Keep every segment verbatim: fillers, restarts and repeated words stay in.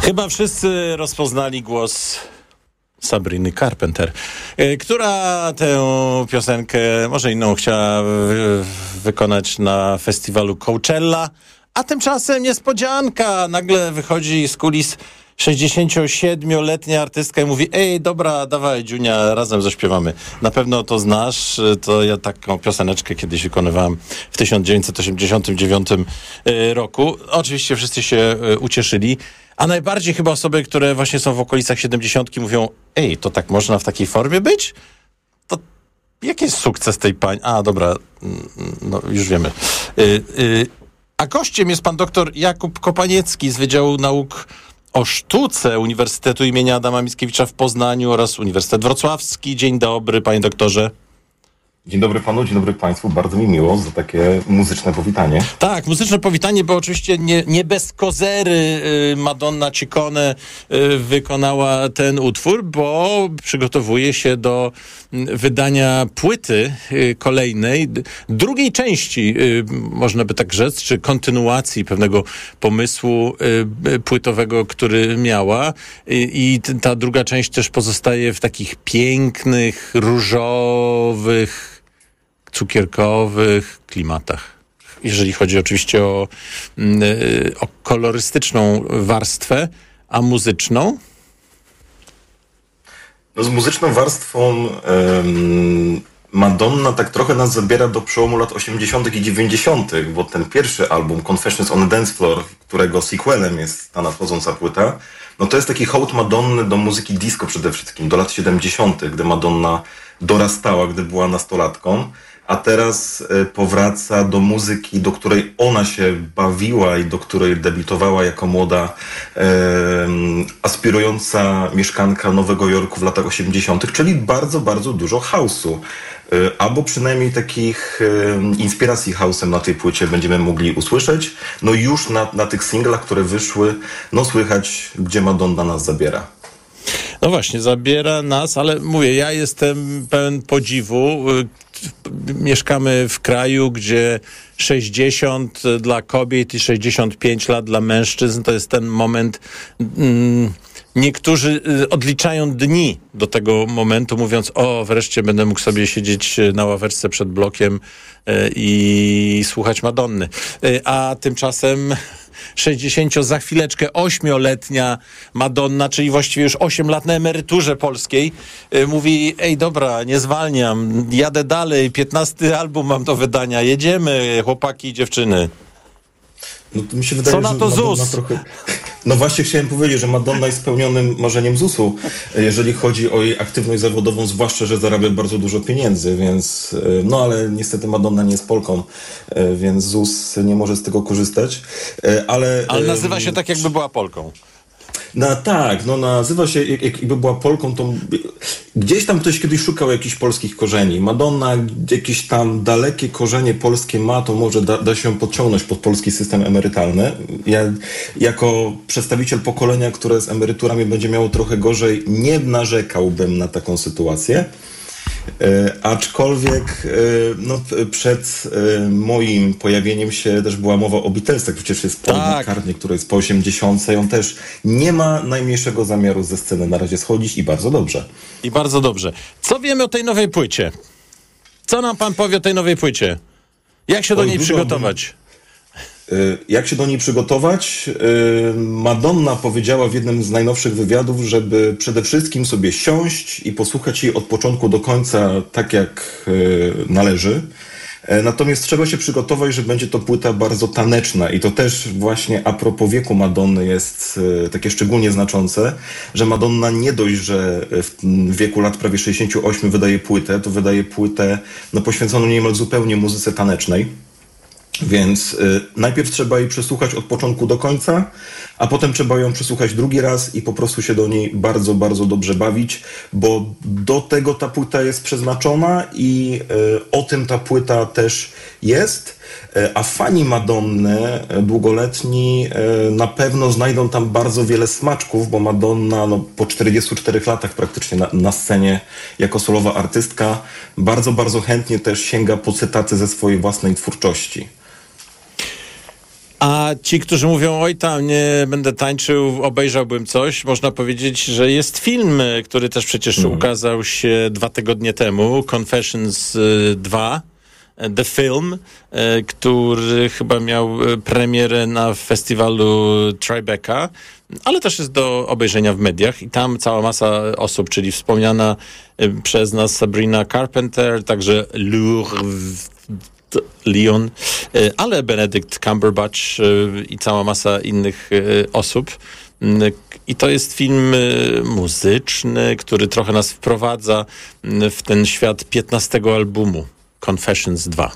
Chyba wszyscy rozpoznali głos Sabriny Carpenter, która tę piosenkę, może inną, chciała wykonać na festiwalu Coachella, a tymczasem niespodzianka. Nagle wychodzi z kulis sześćdziesięciosiedmioletnia artystka i mówi: ej, dobra, dawaj, Dziunia, razem zaśpiewamy. Na pewno to znasz, to ja taką pioseneczkę kiedyś wykonywałem w tysiąc dziewięćset osiemdziesiątym dziewiątym roku. Oczywiście wszyscy się ucieszyli, a najbardziej chyba osoby, które właśnie są w okolicach siedemdziesiątki, mówią: ej, to tak można w takiej formie być? To jaki jest sukces tej pani? A, dobra, no już wiemy. Yy, yy, a gościem jest pan doktor Jakub Kopaniecki z Wydziału Nauk o Sztuce Uniwersytetu imienia Adama Mickiewicza w Poznaniu oraz Uniwersytet Wrocławski. Dzień dobry, panie doktorze. Dzień dobry panu, dzień dobry państwu. Bardzo mi miło za takie muzyczne powitanie. Tak, muzyczne powitanie, bo oczywiście nie, nie bez kozery y, Madonna Ciccone y, wykonała ten utwór, bo przygotowuje się do y, wydania płyty y, kolejnej, d- drugiej części, y, można by tak rzec, czy kontynuacji pewnego pomysłu y, y, płytowego, który miała. Y, I t- ta druga część też pozostaje w takich pięknych, różowych, cukierkowych klimatach. Jeżeli chodzi oczywiście o, yy, o kolorystyczną warstwę, a muzyczną? No z muzyczną warstwą ym, Madonna tak trochę nas zabiera do przełomu lat osiemdziesiątych i dziewięćdziesiątych, bo ten pierwszy album, Confessions on a Dance Floor, którego sequelem jest ta nadchodząca płyta, no to jest taki hołd Madonny do muzyki disco przede wszystkim, do lat siedemdziesiątych, gdy Madonna dorastała, gdy była nastolatką. A teraz y, powraca do muzyki, do której ona się bawiła i do której debiutowała jako młoda y, aspirująca mieszkanka Nowego Jorku w latach osiemdziesiątych, czyli bardzo, bardzo dużo house'u. Y, albo przynajmniej takich y, inspiracji house'em na tej płycie będziemy mogli usłyszeć. No już na, na tych singlach, które wyszły, no słychać, gdzie Madonna nas zabiera. No właśnie, zabiera nas, ale mówię, ja jestem pełen podziwu. Mieszkamy w kraju, gdzie sześćdziesiąt dla kobiet i sześćdziesiąt pięć lat dla mężczyzn to jest ten moment. Mm, niektórzy odliczają dni do tego momentu, mówiąc: o, wreszcie będę mógł sobie siedzieć na ławeczce przed blokiem y, i słuchać Madonny. Y, a tymczasem sześćdziesięcio za chwileczkę ośmioletnia Madonna, czyli właściwie już osiem lat na emeryturze polskiej, yy, mówi: ej, dobra, nie zwalniam, jadę dalej, piętnasty album mam do wydania, jedziemy, chłopaki i dziewczyny. No to mi się wydaje, co na to że Z U S? trochę... No właśnie chciałem powiedzieć, że Madonna jest spełnionym marzeniem Z U S-u, jeżeli chodzi o jej aktywność zawodową, zwłaszcza, że zarabia bardzo dużo pieniędzy, więc no ale niestety Madonna nie jest Polką, więc Z U S nie może z tego korzystać, ale... Ale nazywa się tak, jakby była Polką. No tak, no nazywa się, jak, jakby była Polką, to gdzieś tam ktoś kiedyś szukał jakichś polskich korzeni. Madonna jakieś tam dalekie korzenie polskie ma, to może da, da się podciągnąć pod polski system emerytalny. Ja jako przedstawiciel pokolenia, które z emeryturami będzie miało trochę gorzej, nie narzekałbym na taką sytuację. E, aczkolwiek e, no, przed e, moim pojawieniem się też była mowa o Beatlesach. Przecież jest Paul Tak. McCartney, który jest po osiemdziesiątce. On też nie ma najmniejszego zamiaru ze sceny na razie schodzić i bardzo dobrze. I bardzo dobrze. Co wiemy o tej nowej płycie? Co nam pan powie o tej nowej płycie? Jak się do Oj, niej dużo przygotować? Jak się do niej przygotować? Madonna powiedziała w jednym z najnowszych wywiadów, żeby przede wszystkim sobie siąść i posłuchać jej od początku do końca tak jak należy. Natomiast trzeba się przygotować, że będzie to płyta bardzo taneczna i to też właśnie a propos wieku Madonny jest takie szczególnie znaczące, że Madonna nie dość, że w wieku lat prawie sześćdziesięciu ośmiu wydaje płytę, to wydaje płytę no, poświęconą niemal zupełnie muzyce tanecznej. Więc y, najpierw trzeba jej przesłuchać od początku do końca, a potem trzeba ją przesłuchać drugi raz i po prostu się do niej bardzo, bardzo dobrze bawić, bo do tego ta płyta jest przeznaczona i y, o tym ta płyta też jest. Y, a fani Madonny y, długoletni y, na pewno znajdą tam bardzo wiele smaczków, bo Madonna no, po czterdziestu czterech latach praktycznie na, na scenie jako solowa artystka bardzo, bardzo chętnie też sięga po cytaty ze swojej własnej twórczości. A ci, którzy mówią, oj tam, nie będę tańczył, obejrzałbym coś, można powiedzieć, że jest film, który też przecież mm. ukazał się dwa tygodnie temu, Confessions dwa. The Film, który chyba miał premierę na festiwalu Tribeca, ale też jest do obejrzenia w mediach i tam cała masa osób, czyli wspomniana przez nas Sabrina Carpenter, także Lourdes Lyon, ale Benedict Cumberbatch i cała masa innych osób. I to jest film muzyczny, który trochę nas wprowadza w ten świat piętnastego albumu Confessions dwa.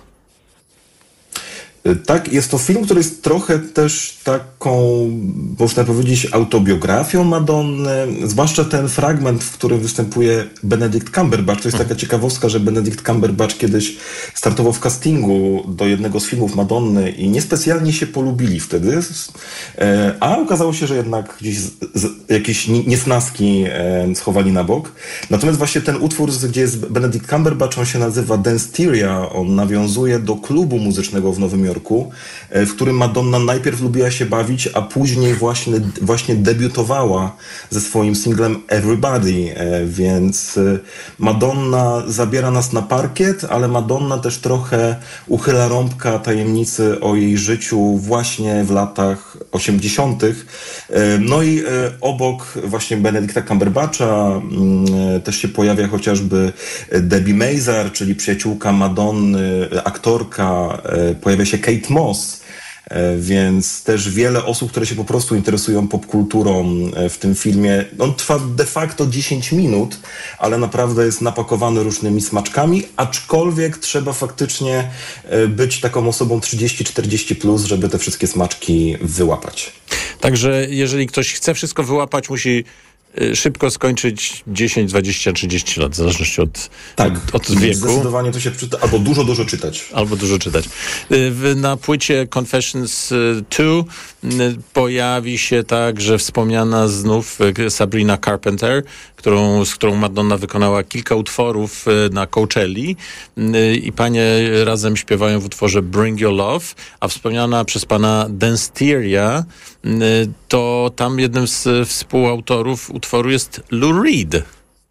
Tak, jest to film, który jest trochę też taką, można powiedzieć, autobiografią Madonny, zwłaszcza ten fragment, w którym występuje Benedict Cumberbatch. To jest taka ciekawostka, że Benedict Cumberbatch kiedyś startował w castingu do jednego z filmów Madonny i niespecjalnie się polubili wtedy, a okazało się, że jednak gdzieś z, z, jakieś niesnaski schowali na bok. Natomiast właśnie ten utwór, gdzie jest Benedict Cumberbatch, on się nazywa Danceteria, on nawiązuje do klubu muzycznego w Nowym Jorku, w którym Madonna najpierw lubiła się bawić, a później właśnie, właśnie debiutowała ze swoim singlem Everybody, więc Madonna zabiera nas na parkiet, ale Madonna też trochę uchyla rąbka tajemnicy o jej życiu właśnie w latach osiemdziesiątych. No i obok właśnie Benedicta Cumberbatcha też się pojawia chociażby Debbie Mazar, czyli przyjaciółka Madonny, aktorka, pojawia się Kate Moss, więc też wiele osób, które się po prostu interesują popkulturą w tym filmie. On trwa de facto dziesięć minut, ale naprawdę jest napakowany różnymi smaczkami, aczkolwiek trzeba faktycznie być taką osobą trzydzieści czterdzieści plus, żeby te wszystkie smaczki wyłapać. Także jeżeli ktoś chce wszystko wyłapać, musi szybko skończyć dziesięć, dwadzieścia, trzydzieści lat, w zależności od, tak, od, od wieku. Zdecydowanie to się przyda, albo dużo, dużo czytać. Albo dużo czytać. Na płycie Confessions dwa pojawi się także wspomniana znów Sabrina Carpenter, którą, z którą Madonna wykonała kilka utworów na Coachelli i panie razem śpiewają w utworze Bring Your Love, a wspomniana przez pana Danceteria, to tam jednym z współautorów utworu jest Lou Reed.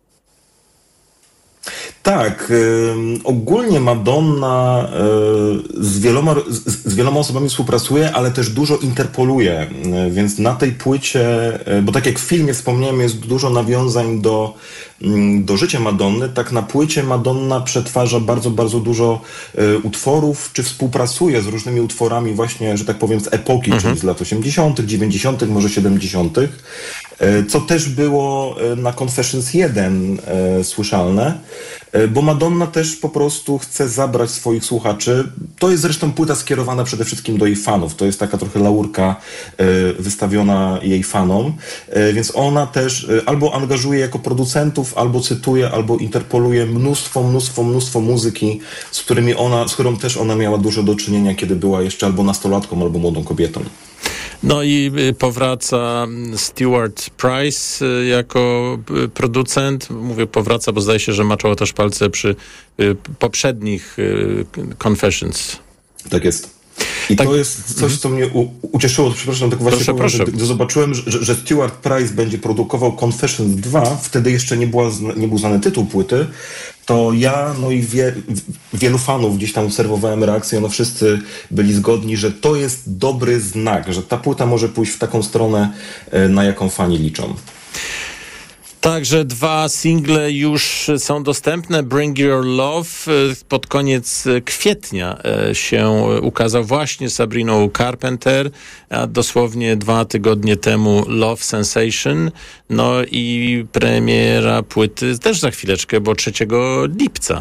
Tak, y, ogólnie Madonna y, z, wieloma, z, z wieloma osobami współpracuje, ale też dużo interpoluje, y, więc na tej płycie, y, bo tak jak w filmie wspomniałem, jest dużo nawiązań do, y, do życia Madonny, tak na płycie Madonna przetwarza bardzo, bardzo dużo y, utworów, czy współpracuje z różnymi utworami właśnie, że tak powiem, z epoki, mhm. czyli z lat osiemdziesiątych, dziewięćdziesiątych, może siedemdziesiątych, y, co też było y, na Confessions jeden y, słyszalne. Bo Madonna też po prostu chce zabrać swoich słuchaczy. To jest zresztą płyta skierowana przede wszystkim do jej fanów. To jest taka trochę laurka wystawiona jej fanom. Więc ona też albo angażuje jako producentów, albo cytuje, albo interpoluje mnóstwo, mnóstwo, mnóstwo muzyki, z którymi ona, z którą też ona miała dużo do czynienia, kiedy była jeszcze albo nastolatką, albo młodą kobietą. No i powraca Stuart Price jako producent. Mówię powraca, bo zdaje się, że maczał też palce przy poprzednich Confessions. Tak jest. I tak. To jest coś, co mnie u- ucieszyło. Przepraszam, tak właśnie proszę, powiem, proszę. Gdy zobaczyłem, że, że Stuart Price będzie produkował Confessions dwa, wtedy jeszcze nie, była, nie był znany tytuł płyty, to ja, no i wie, wielu fanów gdzieś tam obserwowałem reakcję, no wszyscy byli zgodni, że to jest dobry znak, że ta płyta może pójść w taką stronę, na jaką fani liczą. Także dwa single już są dostępne. Bring Your Love pod koniec kwietnia się ukazał właśnie Sabriną Carpenter, a dosłownie dwa tygodnie temu Love Sensation. No i premiera płyty też za chwileczkę, bo trzeciego lipca.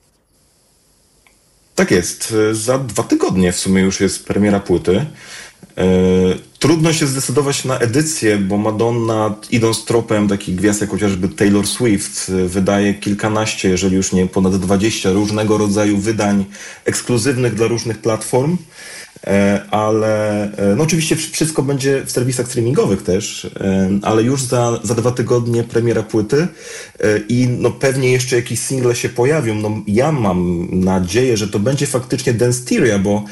Tak jest. Za dwa tygodnie w sumie już jest premiera płyty. Trudno się zdecydować na edycję, bo Madonna, idąc tropem takich gwiazd jak chociażby Taylor Swift, wydaje kilkanaście, jeżeli już nie ponad dwadzieścia różnego rodzaju wydań ekskluzywnych dla różnych platform, ale no oczywiście wszystko będzie w serwisach streamingowych też, ale już za, za dwa tygodnie premiera płyty i no pewnie jeszcze jakieś single się pojawią. No ja mam nadzieję, że to będzie faktycznie Danceteria, bo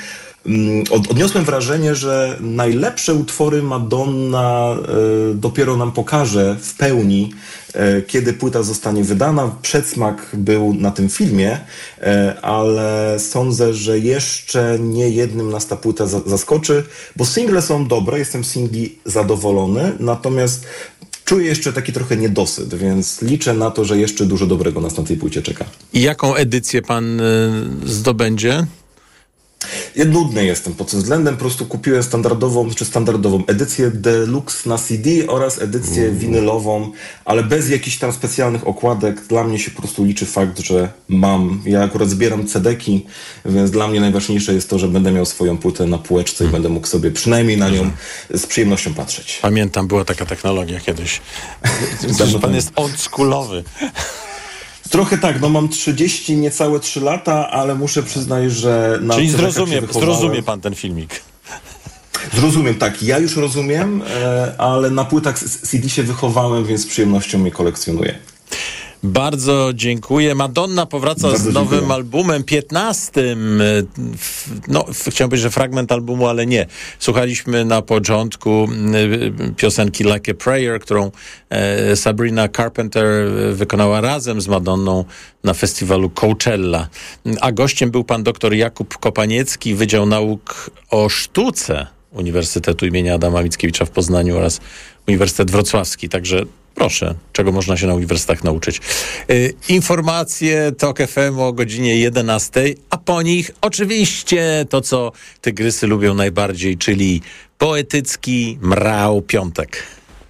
Od, odniosłem wrażenie, że najlepsze utwory Madonna e, dopiero nam pokaże w pełni, e, kiedy płyta zostanie wydana. Przedsmak był na tym filmie, e, ale sądzę, że jeszcze nie jednym nas ta płyta za, zaskoczy, bo single są dobre, jestem z singli zadowolony, natomiast czuję jeszcze taki trochę niedosyt, więc liczę na to, że jeszcze dużo dobrego nas na tej płycie czeka. I jaką edycję pan y, zdobędzie? Ja nudny jestem pod tym względem, po prostu kupiłem standardową, czy standardową edycję deluxe na C D oraz edycję mm. winylową, ale bez jakichś tam specjalnych okładek. Dla mnie się po prostu liczy fakt, że mam. Ja akurat zbieram cedeki, więc dla mnie najważniejsze jest to, że będę miał swoją płytę na półeczce mm. i będę mógł sobie przynajmniej na nią z przyjemnością patrzeć. Pamiętam, była taka technologia kiedyś. Że pan jest oldschoolowy. Trochę tak, no mam trzydzieści, niecałe trzy lata, ale muszę przyznać, że... Na Czyli zrozumie, zrozumie pan ten filmik. Zrozumiem, tak. Ja już rozumiem, ale na płytach C D się wychowałem, więc z przyjemnością je kolekcjonuję. Bardzo dziękuję. Madonna powraca Bardzo z nowym dziękuję. albumem, piętnastym. No, chciałem powiedzieć, że fragment albumu, ale nie. Słuchaliśmy na początku piosenki Like a Prayer, którą Sabrina Carpenter wykonała razem z Madonną na festiwalu Coachella. A gościem był pan doktor Jakub Kopaniecki, Wydział Nauk o Sztuce Uniwersytetu imienia Adama Mickiewicza w Poznaniu oraz Uniwersytet Wrocławski. Także proszę, czego można się na uniwersytetach nauczyć. Yy, informacje TOK F M o godzinie jedenastej, a po nich oczywiście to, co tygrysy lubią najbardziej, czyli poetycki mrał piątek.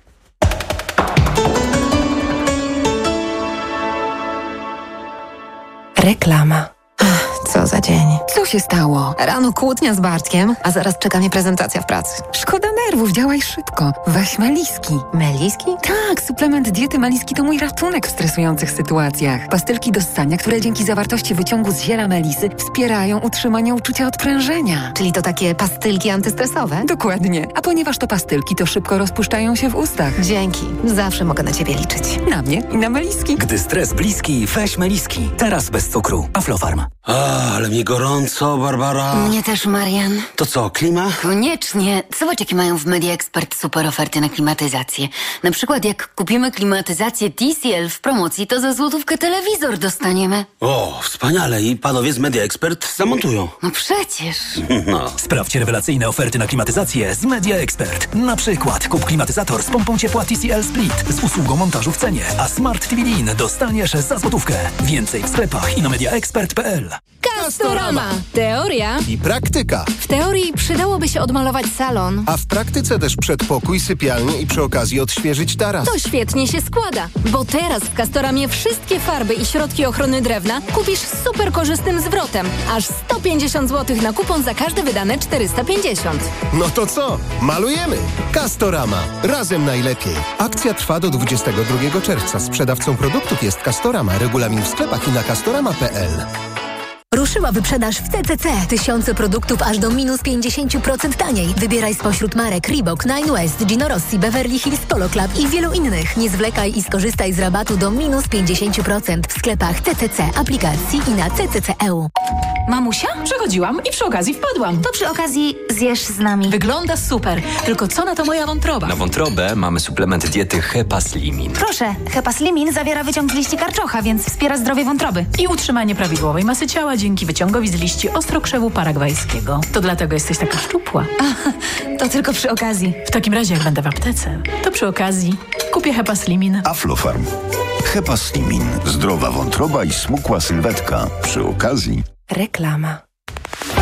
Reklama. Co za dzień. Co się stało? Rano kłótnia z Bartkiem, a zaraz czeka mnie prezentacja w pracy. Szkoda nerwów, działaj szybko. Weź Meliski. Meliski? Tak, suplement diety Meliski to mój ratunek w stresujących sytuacjach. Pastylki do ssania, które dzięki zawartości wyciągu z ziela melisy wspierają utrzymanie uczucia odprężenia. Czyli to takie pastylki antystresowe? Dokładnie. A ponieważ to pastylki, to szybko rozpuszczają się w ustach. Dzięki. Zawsze mogę na ciebie liczyć. Na mnie i na Meliski. Gdy stres bliski, weź Meliski. Teraz bez cukru. Aflofarm. A, ale mi gorąco, Barbara. Mnie też, Marian. To co, klima? Koniecznie. Zobacz, jakie mają w Media Expert super oferty na klimatyzację. Na przykład jak kupimy klimatyzację T C L w promocji, to za złotówkę telewizor dostaniemy. O, wspaniale. I panowie z Media Expert zamontują. No przecież. No. Sprawdź rewelacyjne oferty na klimatyzację z Media Expert. Na przykład kup klimatyzator z pompą ciepła T C L Split z usługą montażu w cenie, a Smart T V Lean dostaniesz za złotówkę. Więcej w sklepach i na mediaexpert kropka p l. Castorama. Teoria i praktyka. W teorii przydałoby się odmalować salon. A w praktyce też przedpokój, sypialnię i przy okazji odświeżyć taras. To świetnie się składa, bo teraz w Castoramie wszystkie farby i środki ochrony drewna kupisz z super korzystnym zwrotem. Aż sto pięćdziesiąt złotych na kupon za każde wydane czterysta pięćdziesiąt. No to co? Malujemy! Castorama. Razem najlepiej. Akcja trwa do dwudziestego drugiego czerwca. Sprzedawcą produktów jest Castorama. Regulamin w sklepach i na castorama kropka p l. Ruszyła wyprzedaż w C C C. Tysiące produktów aż do minus pięćdziesiąt procent taniej. Wybieraj spośród marek Reebok, Nine West, Gino Rossi, Beverly Hills Polo Club i wielu innych. Nie zwlekaj i skorzystaj z rabatu do minus pięćdziesiąt procent w sklepach C C C, aplikacji i na C C C kropka e u. Mamusia? Przechodziłam i przy okazji wpadłam. To przy okazji zjesz z nami. Wygląda super. Tylko co na to moja wątroba? Na wątrobę mamy suplement diety Hepaslimin. Proszę, Hepaslimin zawiera wyciąg z liści karczocha, więc wspiera zdrowie wątroby. I utrzymanie prawidłowej masy ciała dzięki wyciągowi z liści ostrokrzewu paragwajskiego. To dlatego jesteś taka szczupła. A, to tylko przy okazji. W takim razie, jak będę w aptece, to przy okazji kupię Hepaslimin. Aflofarm. Hepaslimin. Zdrowa wątroba i smukła sylwetka. Przy okazji... Reklama.